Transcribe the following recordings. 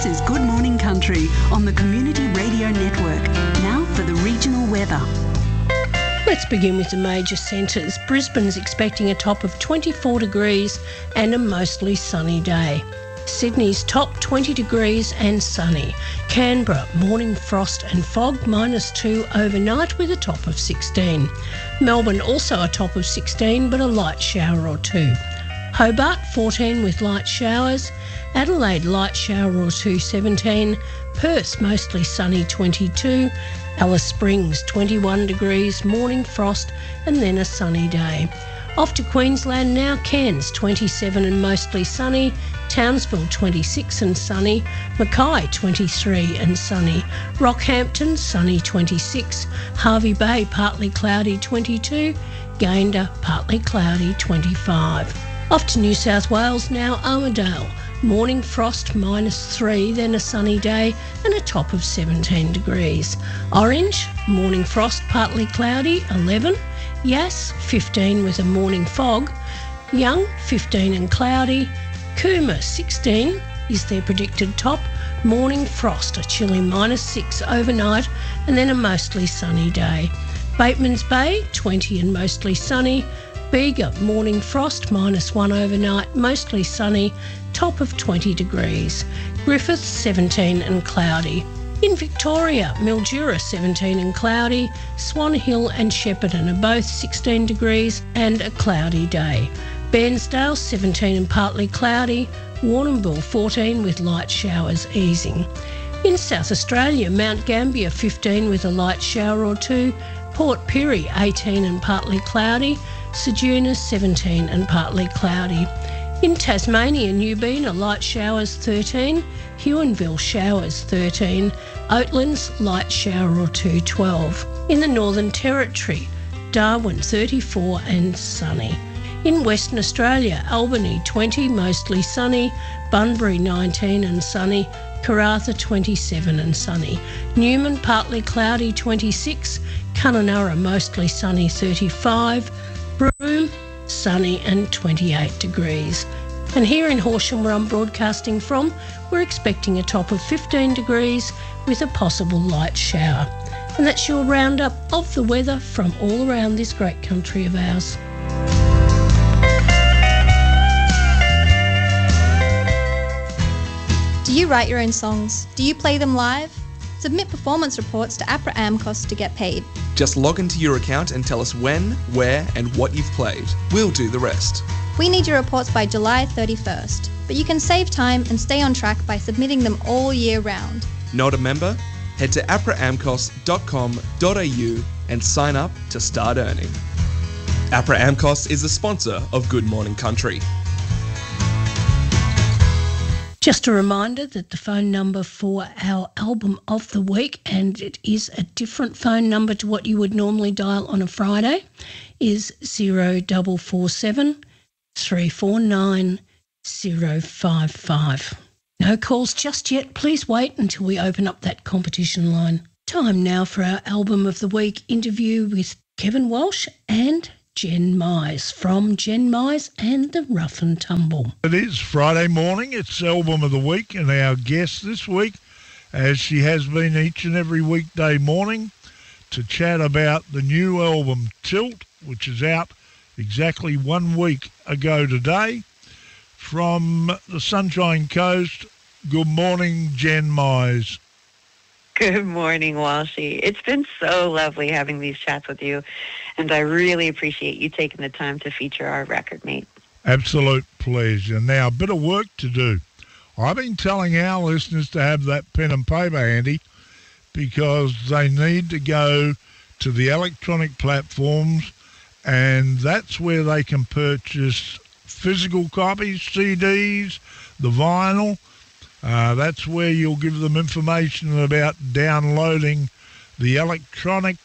This is Good Morning Country on the Community Radio Network. Now for the regional weather. Let's begin with the major centres. Brisbane's expecting a top of 24 degrees and a mostly sunny day. Sydney's top 20 degrees and sunny. Canberra, morning frost and fog, -2 overnight with a top of 16. Melbourne also a top of 16 but a light shower or two. Hobart 14 with light showers. Adelaide light shower or two 17. Perth mostly sunny 22. Alice Springs 21 degrees, morning frost and then a sunny day. Off to Queensland now. Cairns 27 and mostly sunny. Townsville 26 and sunny. Mackay 23 and sunny. Rockhampton sunny 26. Hervey Bay partly cloudy 22. Gayndah partly cloudy 25. Off to New South Wales now. Armidale morning frost -3, then a sunny day and a top of 17 degrees. Orange morning frost partly cloudy 11. Yass 15 with a morning fog. Young 15 and cloudy. Cooma 16 is their predicted top. Morning frost, a chilly -6 overnight and then a mostly sunny day. Batemans Bay 20 and mostly sunny. Bega morning frost -1 overnight, mostly sunny, top of 20 degrees. Griffith 17 and cloudy. In Victoria, Mildura 17 and cloudy. Swan Hill and Shepparton are both 16 degrees and a cloudy day. Bairnsdale 17 and partly cloudy. Warrnambool 14 with light showers easing. In South Australia, Mount Gambier 15 with a light shower or two. Port Pirie 18 and partly cloudy. Ceduna 17 and partly cloudy. In Tasmania, Newbeen light showers 13. Huonville showers 13. Oatlands light shower or two 12. In the Northern Territory, Darwin 34 and sunny. In Western Australia, Albany 20 mostly sunny. Bunbury 19 and sunny. Karratha 27 and sunny. Newman partly cloudy 26. Kununurra mostly sunny 35. Broome sunny and 28 degrees. And here in Horsham, where I'm broadcasting from, we're expecting a top of 15 degrees with a possible light shower. And that's your roundup of the weather from all around this great country of ours. Do you write your own songs? Do you play them live? Submit performance reports to APRA AMCOS to get paid. Just log into your account and tell us when, where and what you've played. We'll do the rest. We need your reports by July 31st, but you can save time and stay on track by submitting them all year round. Not a member? Head to apraamcos.com.au and sign up to start earning. APRA AMCOS is a sponsor of Good Morning Country. Just a reminder that the phone number for our album of the week, and it is a different phone number to what you would normally dial on a Friday, is 0447 349 055. No calls just yet. Please wait until we open up that competition line. Time now for our album of the week interview with Kevin Walsh and Jen Mize from Jen Mize and the Rough and Tumble. It is Friday morning. It's Album of the Week, and our guest this week, as she has been each and every weekday morning, to chat about the new album Tilt, which is out exactly 1 week ago today. From the Sunshine Coast, good morning, Jen Mize. Good morning, Walshy. It's been so lovely having these chats with you, and I really appreciate you taking the time to feature our record, mate. Absolute pleasure. Now, a bit of work to do. I've been telling our listeners to have that pen and paper handy because they need to go to the electronic platforms, and that's where they can purchase physical copies, CDs, the vinyl. That's where you'll give them information about downloading the electronic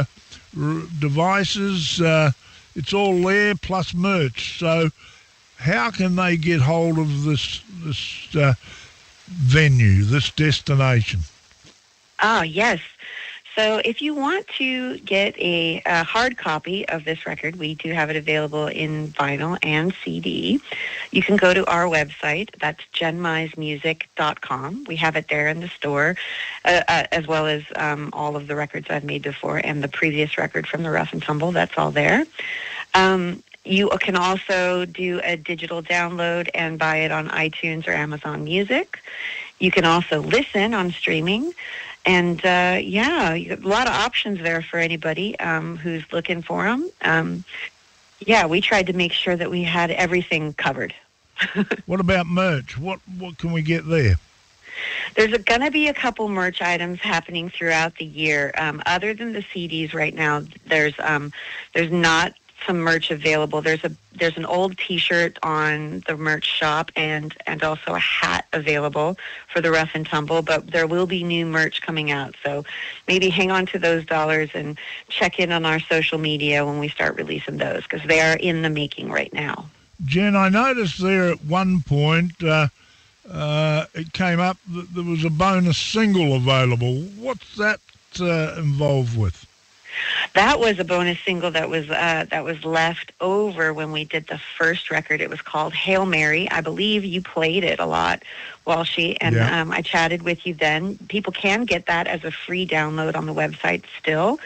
devices. It's all there, plus merch. So how can they get hold of this venue, this destination? Oh, yes. So if you want to get a hard copy of this record, we do have it available in vinyl and CD. You can go to our website. That's jenmizemusic.com. We have it there in the store, as well as all of the records I've made before and the previous record from the Rough and Tumble. That's all there. You can also do a digital download and buy it on iTunes or Amazon Music. You can also listen on streaming. And, a lot of options there for anybody who's looking for them. We tried to make sure that we had everything covered. What about merch? What can we get there? There's going to be a couple merch items happening throughout the year. Other than the CDs right now, there's not some merch available. There's an old T-shirt on the merch shop and also a hat available for the Rough and Tumble, but there will be new merch coming out. So maybe hang on to those dollars and check in on our social media when we start releasing those, because they are in the making right now. Jen, I noticed there at one point it came up that there was a bonus single available. What's that involved with? That was a bonus single that was left over when we did the first record. It was called Hail Mary. I believe you played it a lot, Walshy, and I chatted with you then. People can get that as a free download on the website still.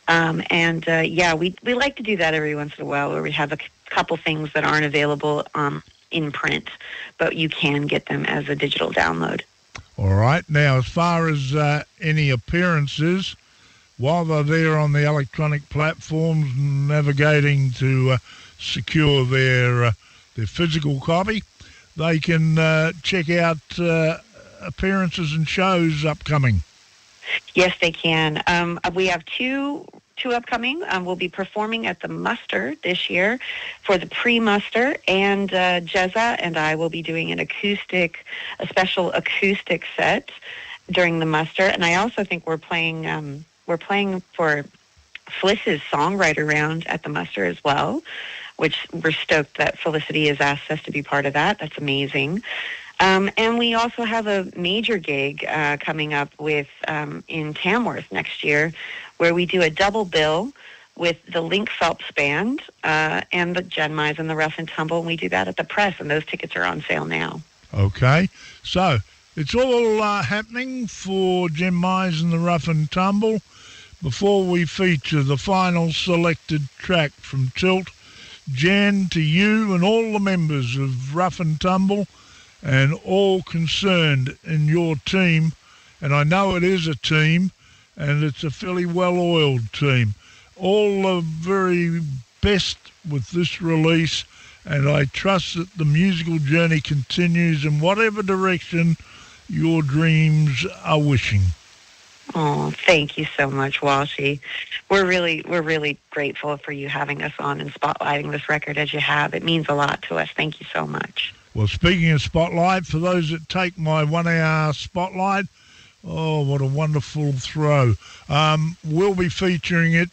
We like to do that every once in a while, where we have a couple things that aren't available in print, but you can get them as a digital download. All right. Now, as far as any appearances, while they're there on the electronic platforms navigating to secure their physical copy, they can check out appearances and shows upcoming. Yes, they can. We have two upcoming. We'll be performing at the Muster this year for the pre-Muster, and Jezza and I will be doing a special acoustic set during the Muster. And I also think we're playing for Felicity's songwriter round at the Muster as well, which we're stoked that Felicity has asked us to be part of that. That's amazing. And we also have a major gig coming up with in Tamworth next year, where we do a double bill with the Link Phelps Band and the Jen Mize and the Rough and Tumble, and we do that at the Press, and those tickets are on sale now. Okay, so it's all happening for Jen Mize and the Rough and Tumble. Before we feature the final selected track from Tilt, Jen, to you and all the members of Rough and Tumble and all concerned in your team, and I know it is a team, and it's a fairly well-oiled team, all the very best with this release, and I trust that the musical journey continues in whatever direction your dreams are wishing. Oh, thank you so much, Walshy. We're really grateful for you having us on and spotlighting this record as you have. It means a lot to us. Thank you so much. Well, speaking of spotlight, for those that take my 1 hour spotlight, oh, what a wonderful throw. We'll be featuring it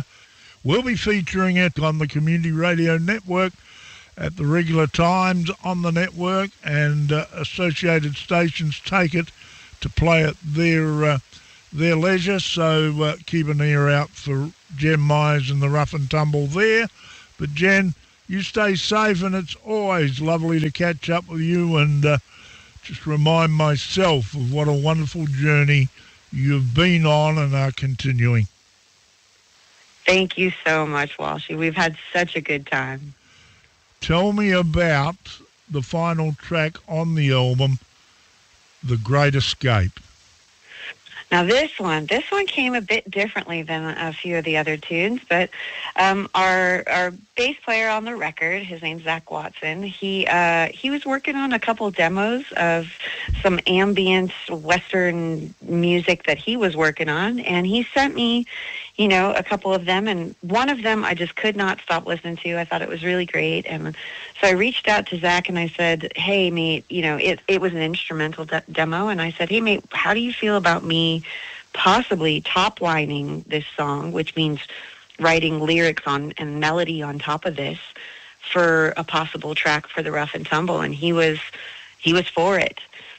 on the Community Radio Network at the regular times on the network, and associated stations take it to play at their leisure, so keep an ear out for Jen Mize and the Rough and Tumble there. But Jen, you stay safe, and it's always lovely to catch up with you and just remind myself of what a wonderful journey you've been on and are continuing. Thank you so much, Walshy. We've had such a good time. Tell me about the final track on the album, The Great Escape. Now this one came a bit differently than a few of the other tunes, but our bass player on the record, his name's Zach Watson, he was working on a couple demos of some ambient Western music that he was working on, and he sent me, a couple of them, and one of them I just could not stop listening to. I thought it was really great, and so I reached out to Zach and I said, hey, mate, it was an instrumental demo, and I said, hey, mate, how do you feel about me possibly top-lining this song, which means writing lyrics on and melody on top of this for a possible track for the Rough and Tumble? And he was for it.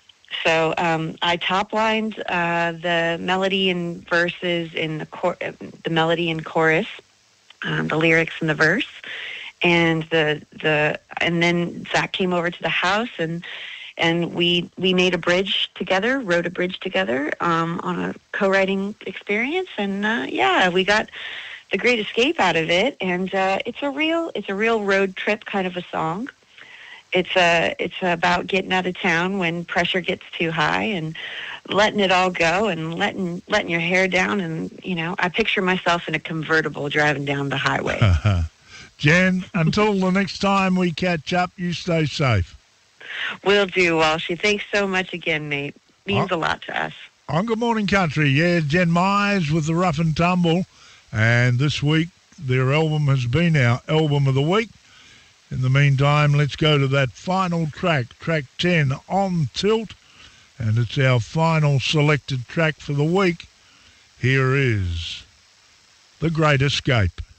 So I top-lined the melody and verses in the melody and chorus, the lyrics and the verse, and and then Zach came over to the house and we made a bridge together, wrote a bridge together on a co-writing experience, and we got The Great Escape out of it, and it's a real road trip kind of a song. It's about getting out of town when pressure gets too high and letting it all go and letting your hair down, and I picture myself in a convertible driving down the highway. Jen, until the next time we catch up, you stay safe. Will do, Walshy. Thanks so much again, mate. Means a lot to us. On Good Morning Country, Jen Myers with the Rough and Tumble, and this week their album has been our album of the week. In the meantime, let's go to that final track 10, On Tilt, and it's our final selected track for the week. Here is The Great Escape.